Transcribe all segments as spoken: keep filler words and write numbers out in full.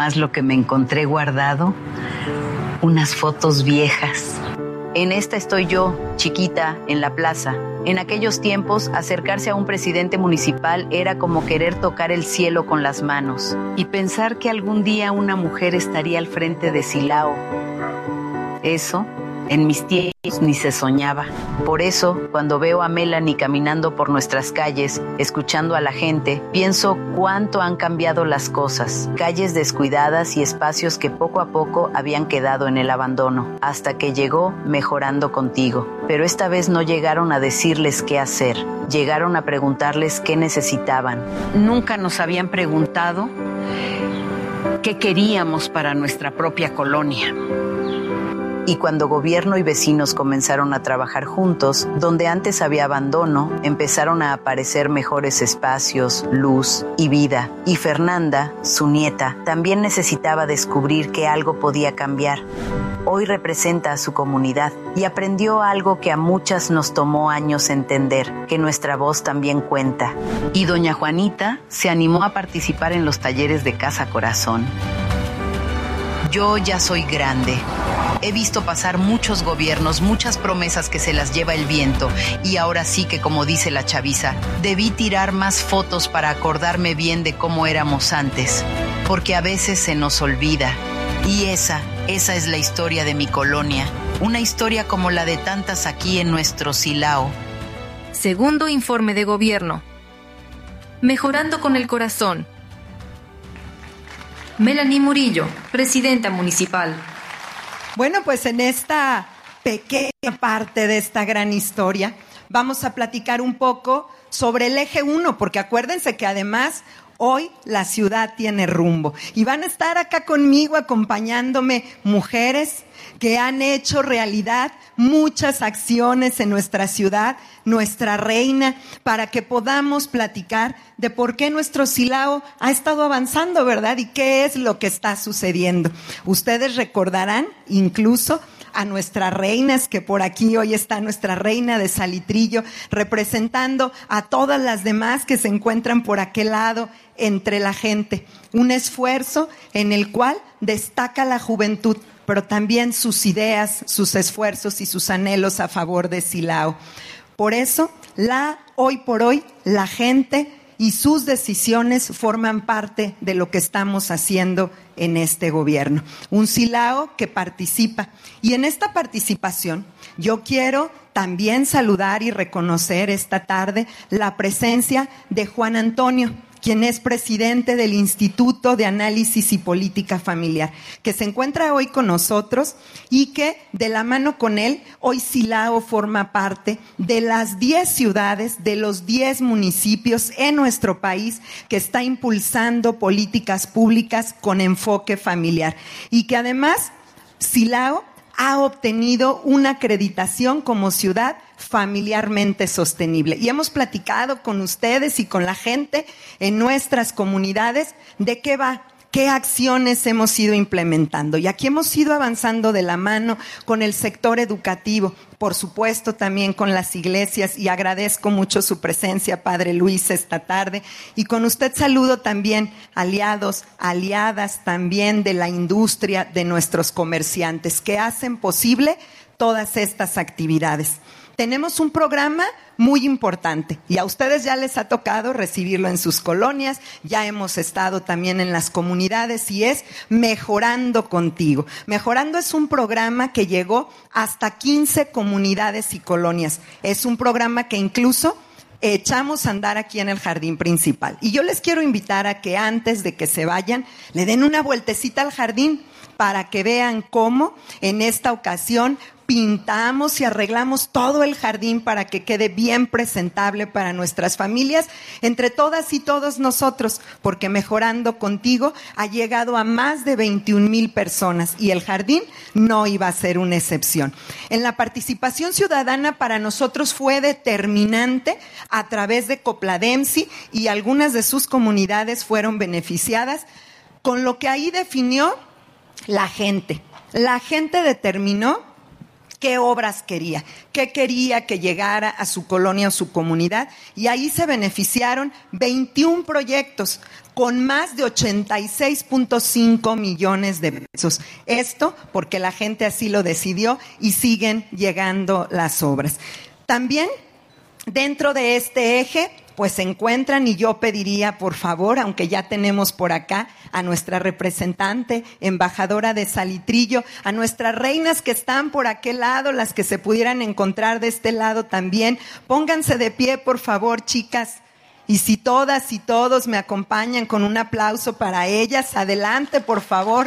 Más lo que me encontré guardado, unas fotos viejas. En esta estoy yo, chiquita, en la plaza. En aquellos tiempos, acercarse a un presidente municipal era como querer tocar el cielo con las manos y pensar que algún día una mujer estaría al frente de Silao. Eso, en mis tiempos, ni se soñaba. Por eso, cuando veo a Melanie caminando por nuestras calles, escuchando a la gente, pienso cuánto han cambiado las cosas. Calles descuidadas y espacios que poco a poco habían quedado en el abandono, hasta que llegó Mejorando Contigo. Pero esta vez no llegaron a decirles qué hacer, llegaron a preguntarles qué necesitaban. Nunca nos habían preguntado qué queríamos para nuestra propia colonia. Y cuando gobierno y vecinos comenzaron a trabajar juntos, donde antes había abandono, empezaron a aparecer mejores espacios, luz y vida. Y Fernanda, su nieta, también necesitaba descubrir que algo podía cambiar. Hoy representa a su comunidad y aprendió algo que a muchas nos tomó años entender, que nuestra voz también cuenta. Y doña Juanita se animó a participar en los talleres de Casa Corazón. Yo ya soy grande. He visto pasar muchos gobiernos, muchas promesas que se las lleva el viento. Y ahora sí que, como dice la chaviza, debí tirar más fotos para acordarme bien de cómo éramos antes. Porque a veces se nos olvida. Y esa, esa es la historia de mi colonia. Una historia como la de tantas aquí en nuestro Silao. Segundo informe de gobierno. Mejorando con el corazón. Melanie Murillo, presidenta municipal. Bueno, pues en esta pequeña parte de esta gran historia vamos a platicar un poco sobre el eje uno, porque acuérdense que además hoy la ciudad tiene rumbo. Y van a estar acá conmigo acompañándome mujeres que han hecho realidad muchas acciones en nuestra ciudad, nuestra reina, para que podamos platicar de por qué nuestro Silao ha estado avanzando, ¿verdad? Y qué es lo que está sucediendo. Ustedes recordarán incluso a nuestras reinas, que por aquí hoy está nuestra reina de Salitrillo, representando a todas las demás que se encuentran por aquel lado entre la gente. Un esfuerzo en el cual destaca la juventud, pero también sus ideas, sus esfuerzos y sus anhelos a favor de Silao. Por eso, la, hoy por hoy, la gente y sus decisiones forman parte de lo que estamos haciendo en este gobierno. Un Silao que participa. Y en esta participación, yo quiero también saludar y reconocer esta tarde la presencia de Juan Antonio, quien es presidente del Instituto de Análisis y Política Familiar, que se encuentra hoy con nosotros y que de la mano con él, hoy Silao forma parte de las diez ciudades, de los diez municipios en nuestro país que está impulsando políticas públicas con enfoque familiar y que además Silao ha obtenido una acreditación como ciudad familiarmente sostenible. Y hemos platicado con ustedes y con la gente en nuestras comunidades de qué va, qué acciones hemos ido implementando. Y aquí hemos ido avanzando de la mano con el sector educativo, por supuesto también con las iglesias, y agradezco mucho su presencia, Padre Luis, esta tarde. Y con usted saludo también aliados, aliadas también de la industria, de nuestros comerciantes que hacen posible todas estas actividades. Tenemos un programa muy importante y a ustedes ya les ha tocado recibirlo en sus colonias, ya hemos estado también en las comunidades y es Mejorando Contigo. Mejorando es un programa que llegó hasta quince comunidades y colonias. Es un programa que incluso echamos a andar aquí en el jardín principal. Y yo les quiero invitar a que antes de que se vayan, le den una vueltecita al jardín para que vean cómo en esta ocasión pintamos y arreglamos todo el jardín para que quede bien presentable para nuestras familias, entre todas y todos nosotros, porque Mejorando Contigo ha llegado a más de veintiún mil personas y el jardín no iba a ser una excepción. En la participación ciudadana para nosotros fue determinante a través de Coplademsi y algunas de sus comunidades fueron beneficiadas con lo que ahí definió la gente. La gente determinó qué obras quería, qué quería que llegara a su colonia o su comunidad, y ahí se beneficiaron veintiún proyectos con más de ochenta y seis punto cinco millones de pesos. Esto porque la gente así lo decidió y siguen llegando las obras. También dentro de este eje pues se encuentran, y yo pediría por favor, aunque ya tenemos por acá a nuestra representante, embajadora de Salitrillo, a nuestras reinas que están por aquel lado, las que se pudieran encontrar de este lado también, pónganse de pie por favor, chicas, y si todas y todos me acompañan con un aplauso para ellas, adelante por favor.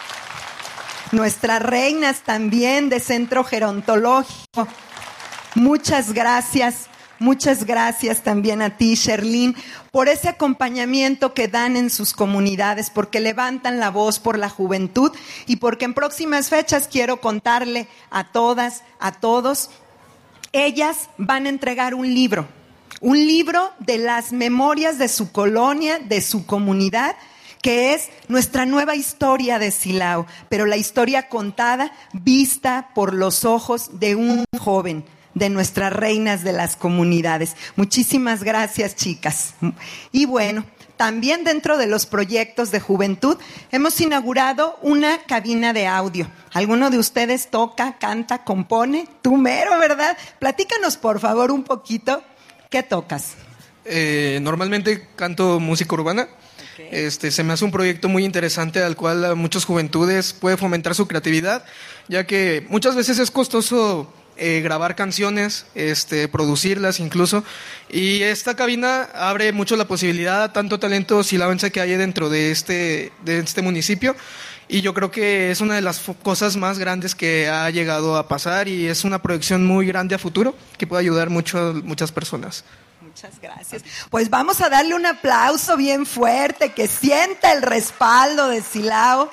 Nuestras reinas también de Centro Gerontológico, muchas gracias. Muchas gracias también a ti, Sherlyn, por ese acompañamiento que dan en sus comunidades, porque levantan la voz por la juventud y porque en próximas fechas quiero contarle a todas, a todos, ellas van a entregar un libro, un libro de las memorias de su colonia, de su comunidad, que es nuestra nueva historia de Silao, pero la historia contada, vista por los ojos de un joven, de nuestras reinas de las comunidades. Muchísimas gracias, chicas. Y bueno, también dentro de los proyectos de juventud hemos inaugurado una cabina de audio. ¿Alguno de ustedes toca, canta, compone? Tú mero, ¿verdad? Platícanos por favor un poquito. ¿Qué tocas? Eh, normalmente canto música urbana. Okay. Este, se me hace un proyecto muy interesante al cual a muchas juventudes puede fomentar su creatividad, ya que muchas veces es costoso Eh, grabar canciones, este, producirlas incluso, y esta cabina abre mucho la posibilidad a tanto talento silabense que hay dentro de este, de este municipio, y yo creo que es una de las cosas más grandes que ha llegado a pasar y es una proyección muy grande a futuro que puede ayudar mucho a muchas personas. Muchas gracias. Pues vamos a darle un aplauso bien fuerte, que sienta el respaldo de Silao.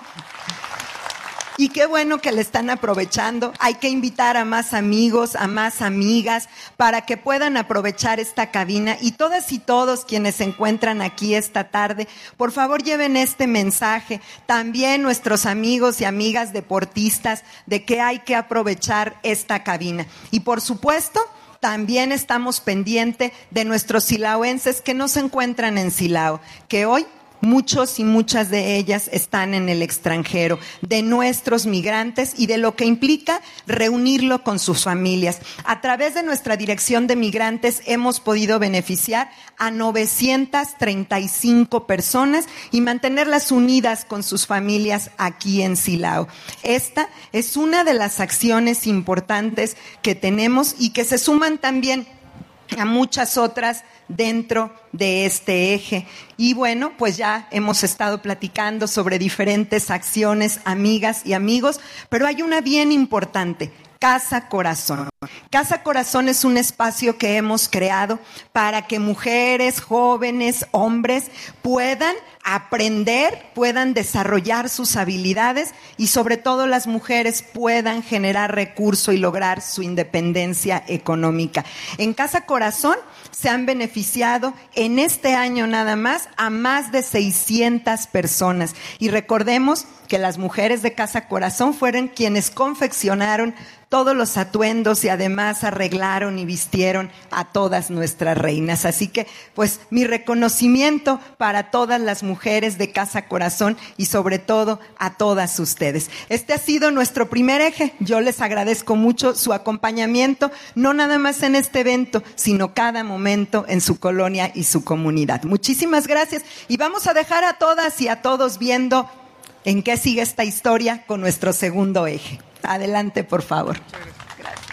Y qué bueno que le están aprovechando. Hay que invitar a más amigos, a más amigas, para que puedan aprovechar esta cabina. Y todas y todos quienes se encuentran aquí esta tarde, por favor lleven este mensaje. También nuestros amigos y amigas deportistas, de que hay que aprovechar esta cabina. Y por supuesto, también estamos pendientes de nuestros silaoenses que no se encuentran en Silao, que hoy muchos y muchas de ellas están en el extranjero, de nuestros migrantes y de lo que implica reunirlo con sus familias. A través de nuestra Dirección de Migrantes hemos podido beneficiar a novecientas treinta y cinco personas y mantenerlas unidas con sus familias aquí en Silao. Esta es una de las acciones importantes que tenemos y que se suman también a muchas otras dentro de este eje. Y bueno, pues ya hemos estado platicando sobre diferentes acciones, amigas y amigos, pero hay una bien importante: Casa Corazón. Casa Corazón es un espacio que hemos creado para que mujeres, jóvenes, hombres puedan aprender, puedan desarrollar sus habilidades y sobre todo las mujeres puedan generar recurso y lograr su independencia económica. En Casa Corazón se han beneficiado en este año nada más a más de seiscientas personas. Y recordemos que las mujeres de Casa Corazón fueron quienes confeccionaron todos los atuendos y además arreglaron y vistieron a todas nuestras reinas. Así que, pues, mi reconocimiento para todas las mujeres de Casa Corazón y sobre todo a todas ustedes. Este ha sido nuestro primer eje. Yo les agradezco mucho su acompañamiento, no nada más en este evento, sino cada momento en su colonia y su comunidad. Muchísimas gracias y vamos a dejar a todas y a todos viendo en qué sigue esta historia con nuestro segundo eje. Adelante, por favor. Gracias.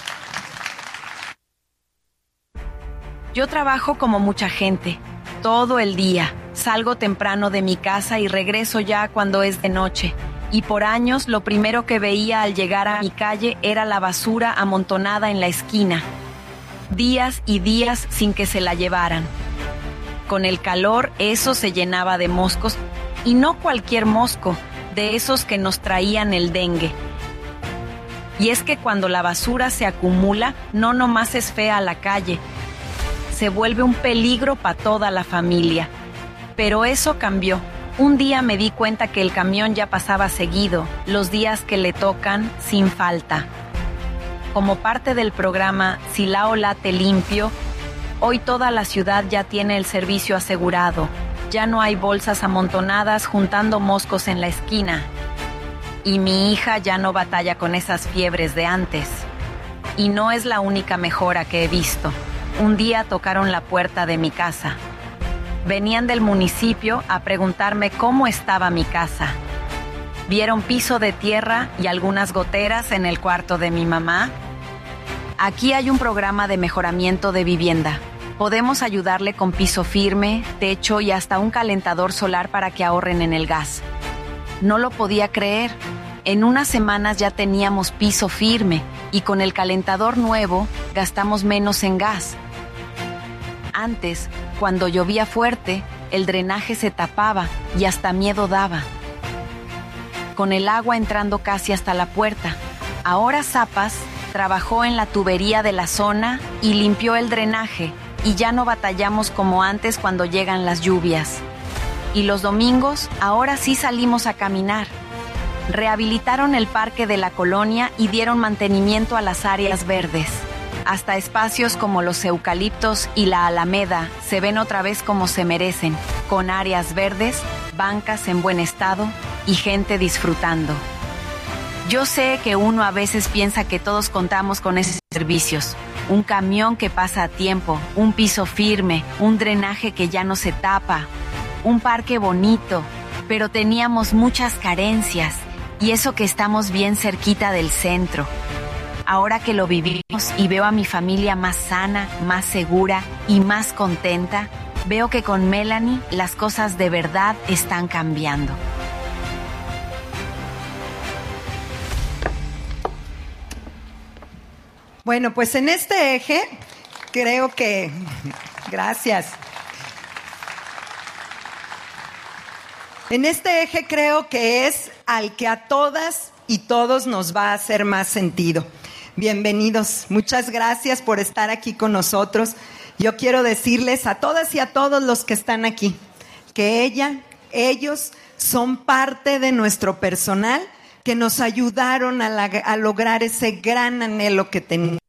Yo trabajo como mucha gente, todo el día. Salgo temprano de mi casa y regreso ya cuando es de noche. Y por años lo primero que veía al llegar a mi calle era la basura amontonada en la esquina. Días y días sin que se la llevaran. Con el calor eso se llenaba de moscos, y no cualquier mosco, de esos que nos traían el dengue. Y es que cuando la basura se acumula, no nomás es fea la calle, se vuelve un peligro para toda la familia. Pero eso cambió. Un día me di cuenta que el camión ya pasaba seguido, los días que le tocan, sin falta. Como parte del programa Silao Late Limpio, hoy toda la ciudad ya tiene el servicio asegurado. Ya no hay bolsas amontonadas juntando moscos en la esquina. Y mi hija ya no batalla con esas fiebres de antes. Y no es la única mejora que he visto. Un día tocaron la puerta de mi casa. Venían del municipio a preguntarme cómo estaba mi casa. Vieron piso de tierra y algunas goteras en el cuarto de mi mamá. Aquí hay un programa de mejoramiento de vivienda. Podemos ayudarle con piso firme, techo y hasta un calentador solar para que ahorren en el gas. No lo podía creer. En unas semanas ya teníamos piso firme y con el calentador nuevo gastamos menos en gas. Antes, cuando llovía fuerte, el drenaje se tapaba y hasta miedo daba. Con el agua entrando casi hasta la puerta. Ahora Zapas trabajó en la tubería de la zona y limpió el drenaje y ya no batallamos como antes cuando llegan las lluvias. Y los domingos, ahora sí salimos a caminar. Rehabilitaron el parque de la colonia y dieron mantenimiento a las áreas verdes. Hasta espacios como los eucaliptos y la alameda se ven otra vez como se merecen, con áreas verdes, bancas en buen estado y gente disfrutando. Yo sé que uno a veces piensa que todos contamos con esos servicios. Un camión que pasa a tiempo, un piso firme, un drenaje que ya no se tapa, un parque bonito, pero teníamos muchas carencias y eso que estamos bien cerquita del centro. Ahora que lo vivimos y veo a mi familia más sana, más segura y más contenta, veo que con Melanie las cosas de verdad están cambiando. Bueno, pues en este eje creo que... Gracias. En este eje creo que es al que a todas y todos nos va a hacer más sentido. Bienvenidos. Muchas gracias por estar aquí con nosotros. Yo quiero decirles a todas y a todos los que están aquí que ella, ellos son parte de nuestro personal que nos ayudaron a, la, a lograr ese gran anhelo que teníamos.